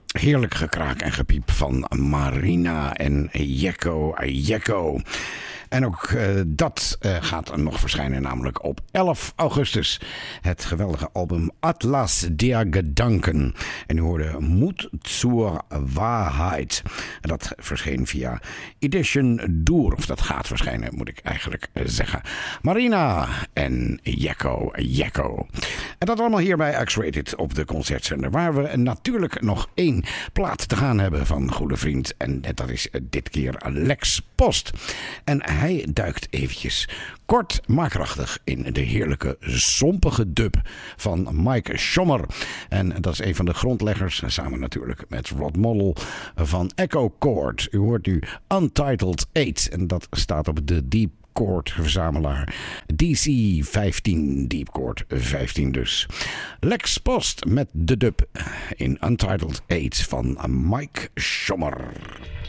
Heerlijk gekraak en gepiep van Marina en Jekko. En ook dat gaat nog verschijnen, namelijk op 11 augustus. Het geweldige album Atlas der Gedanken. En u hoorde Moed zur Wahrheit. En dat verscheen via Edition Door. Of dat gaat verschijnen, moet ik eigenlijk zeggen. Marina en Jekko. En dat allemaal hier bij X-Rated op de Concertzender. Waar we natuurlijk nog 1 plaat te gaan hebben van goede vriend. En dat is dit keer Lex Post. En hij duikt eventjes kort maar krachtig in de heerlijke zompige dub van Mike Schommer. En dat is een van de grondleggers, samen natuurlijk met Rod Model, van Echo Chord. U hoort nu Untitled 8 en dat staat op de Deep Chord verzamelaar DC 15, Deep Chord 15 dus. Lex Post met de dub in Untitled 8 van Mike Schommer.